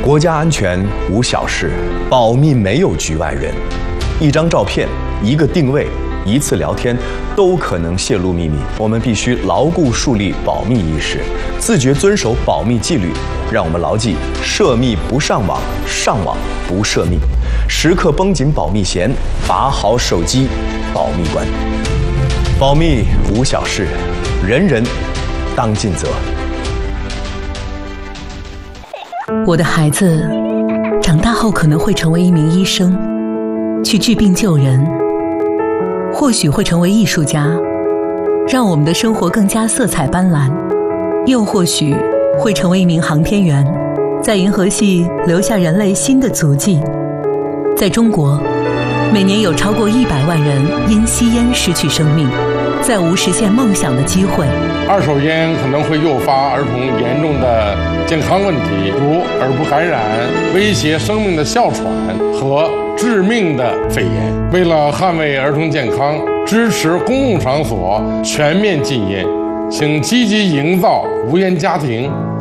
国家安全无小事，保密没有局外人。一张照片、一个定位、一次聊天，都可能泄露秘密。我们必须牢固树立保密意识，自觉遵守保密纪律。让我们牢记：涉密不上网，上网不涉密。时刻绷紧保密弦，把好手机保密关。保密无小事，人人当尽责。 我的孩子长大后可能会成为一名医生，去治病救人，或许会成为艺术家，让我们的生活更加色彩斑斓，又或许会成为一名航天员，在银河系留下人类新的足迹。在中国，每年有超过100万人因吸烟失去生命，再无实现梦想的机会。 二手烟可能会诱发儿童严重的健康问题，如耳部感染、威胁生命的哮喘和致命的肺炎。为了捍卫儿童健康，支持公共场所全面禁烟，请积极营造无烟家庭，